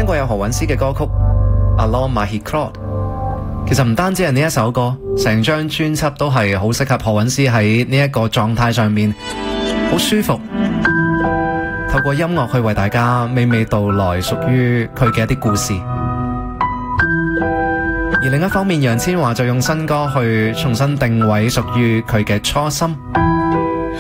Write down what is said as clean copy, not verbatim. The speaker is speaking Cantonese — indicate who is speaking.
Speaker 1: 聽過有何韻詩嘅歌曲《Along My He Crawled》，其實唔單止係呢一首歌，成張專輯都係好適合何韻詩喺呢一個狀態上面，好舒服，透過音樂去為大家娓娓道來屬於佢嘅一啲故事。而另一方面，楊千嬅就用新歌去重新定位屬於佢嘅初心。